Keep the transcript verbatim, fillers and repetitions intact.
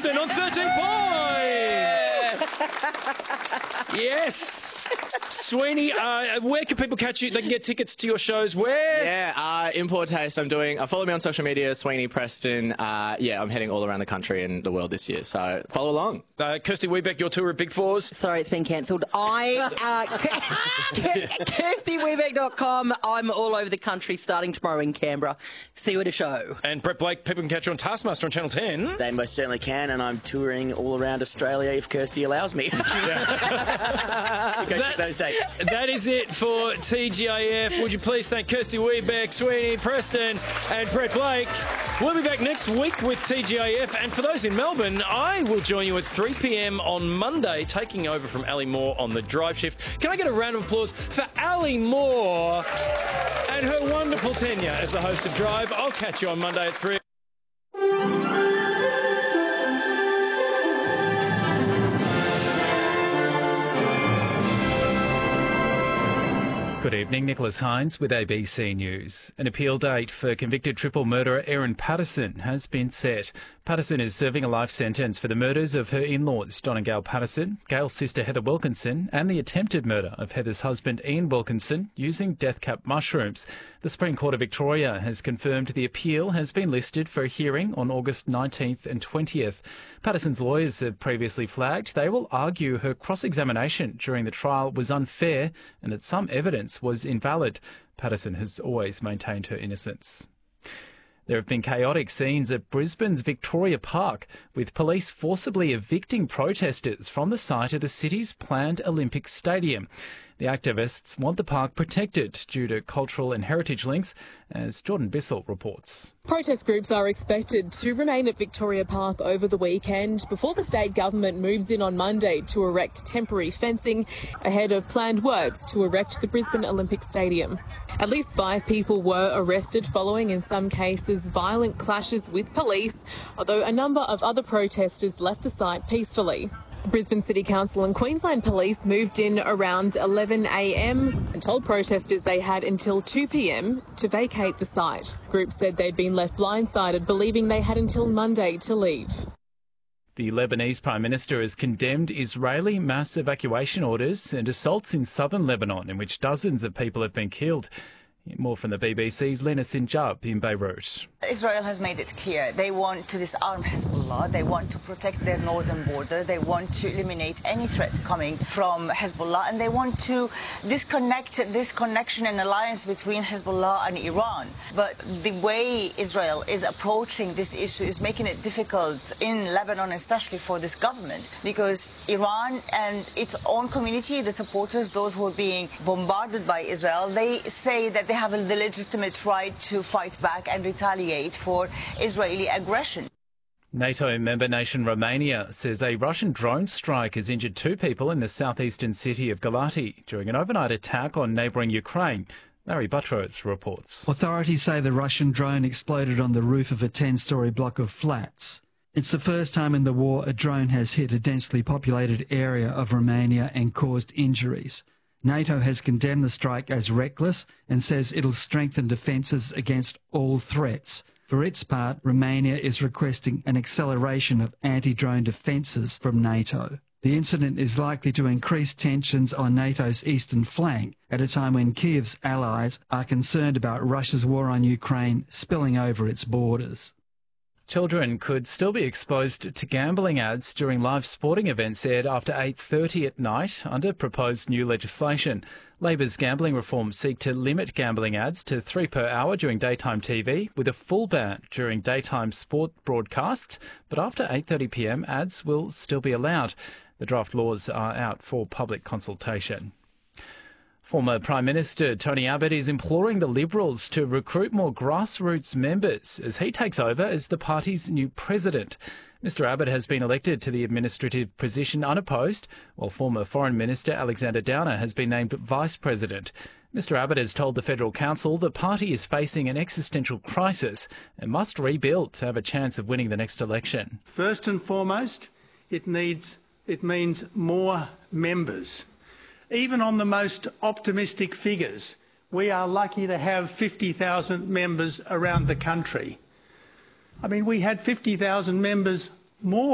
Preston on thirteen points. Yes. Sweeney, uh, where can people catch you? They can get tickets to your shows. Where? Yeah, uh, in Poor Taste, I'm doing... Uh, follow me on social media, Sweeney Preston. Uh, yeah, I'm heading all around the country and the world this year, so follow along. Uh, Kirsty Weebeck, your tour at Big Fours. Sorry, it's been cancelled. I, uh, Kirsty Weebeck dot com. I'm all over the country starting tomorrow in Canberra. See you at a show. And Brett Blake, people can catch you on Taskmaster on Channel ten. They most certainly can, and I'm touring all around Australia if Kirsty allows me. That's, that is it for T G I F. Would you please thank Kirsty Weebeck, Sweeney Preston and Brett Blake. We'll be back next week with T G I F, and for those in Melbourne, I will join you at three p m on Monday, taking over from Ali Moore on the drive shift. Can I get a round of applause for Ali Moore and her wonderful tenure as the host of Drive? I'll catch you on Monday at three. Good evening, Nicholas Hines with A B C News. An appeal date for convicted triple murderer Erin Patterson has been set. Patterson is serving a life sentence for the murders of her in-laws, Don and Gail Patterson, Gail's sister Heather Wilkinson, and the attempted murder of Heather's husband Ian Wilkinson using death cap mushrooms. The Supreme Court of Victoria has confirmed the appeal has been listed for a hearing on August nineteenth and twentieth. Patterson's lawyers have previously flagged they will argue her cross-examination during the trial was unfair and that some evidence was invalid. Patterson has always maintained her innocence. There have been chaotic scenes at Brisbane's Victoria Park, with police forcibly evicting protesters from the site of the city's planned Olympic Stadium. The activists want the park protected due to cultural and heritage links, as Jordan Bissell reports. Protest groups are expected to remain at Victoria Park over the weekend before the state government moves in on Monday to erect temporary fencing ahead of planned works to erect the Brisbane Olympic Stadium. At least five people were arrested following, in some cases, violent clashes with police, although a number of other protesters left the site peacefully. Brisbane City Council and Queensland Police moved in around eleven a m and told protesters they had until two p m to vacate the site. Groups said they'd been left blindsided, believing they had until Monday to leave. The Lebanese Prime Minister has condemned Israeli mass evacuation orders and assaults in southern Lebanon, in which dozens of people have been killed. More from the B B C's Lena Sinjab in Beirut. Israel has made it clear they want to disarm Hezbollah, they want to protect their northern border, they want to eliminate any threat coming from Hezbollah, and they want to disconnect this connection and alliance between Hezbollah and Iran. But the way Israel is approaching this issue is making it difficult in Lebanon, especially for this government, because Iran and its own community, the supporters, those who are being bombarded by Israel, they say that they have the legitimate right to fight back and retaliate for Israeli aggression. NATO member nation Romania says a Russian drone strike has injured two people in the southeastern city of Galati during an overnight attack on neighbouring Ukraine. Larry Buttrose reports. Authorities say the Russian drone exploded on the roof of a ten-storey block of flats. It's the first time in the war a drone has hit a densely populated area of Romania and caused injuries. NATO has condemned the strike as reckless and says it'll strengthen defences against all threats. For its part, Romania is requesting an acceleration of anti-drone defences from NATO. The incident is likely to increase tensions on NATO's eastern flank at a time when Kiev's allies are concerned about Russia's war on Ukraine spilling over its borders. Children could still be exposed to gambling ads during live sporting events aired after eight thirty at night under proposed new legislation. Labor's gambling reforms seek to limit gambling ads to three per hour during daytime T V, with a full ban during daytime sport broadcasts. But after eight thirty p m, ads will still be allowed. The draft laws are out for public consultation. Former Prime Minister Tony Abbott is imploring the Liberals to recruit more grassroots members as he takes over as the party's new president. Mister Abbott has been elected to the administrative position unopposed, while former Foreign Minister Alexander Downer has been named Vice President. Mister Abbott has told the Federal Council the party is facing an existential crisis and must rebuild to have a chance of winning the next election. First and foremost, it needs, it means more members. Even on the most optimistic figures, we are lucky to have fifty thousand members around the country. I mean, we had fifty thousand members more